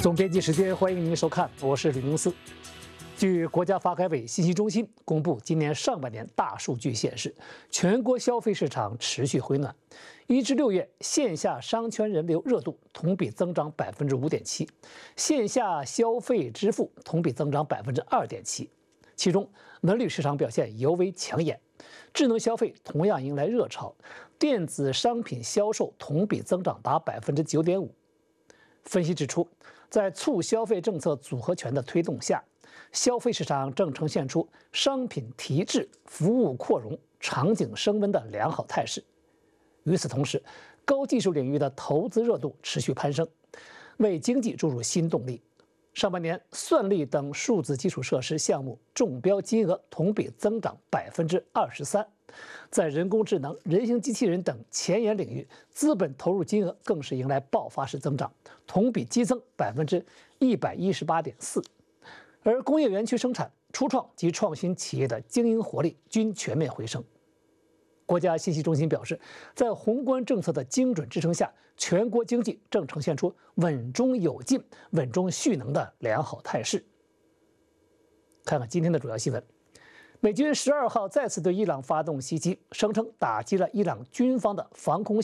总编辑时间，欢迎您收看，我是吕明思。据国家发改委信息中心公布，今年上半年大数据显示，全国消费市场持续回暖。1至6月，线下商圈人流热度同比增长5.7%，线下消费支付同比增长2.7%。其中，文旅市场表现尤为抢眼，智能消费同样迎来热潮，电子商品销售同比增长达9.5%。分析指出，在促消费政策组合拳的推动下，消费市场正呈现出商品提质、服务扩容、场景升温的良好态势。与此同时，高技术领域的投资热度持续攀升，为经济注入新动力。上半年，算力等数字基础设施项目中标金额同比增长23%，在人工智能、人形机器人等前沿领域，资本投入金额更是迎来爆发式增长，同比激增118.4%。而工业园区生产、初创及创新企业的经营活力均全面回升。国家信息中心表示，在宏观政策的精准支撑下，全国经济正呈现出稳中有进、稳中蓄能的良好态势。看看今天的主要新闻。美军12号再次对伊朗发动袭击，声称打击了伊朗军方的防空